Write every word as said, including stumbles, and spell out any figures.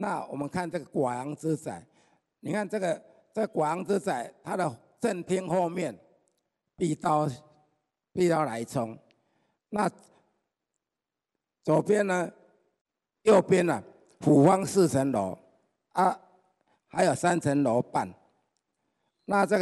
那我们看这个寡阳之宅，你看这个这寡阳之宅，它的正厅后面壁刀壁刀来冲，那左边呢，右边呢、啊，虎方四层楼啊，还有三层楼半，那这个。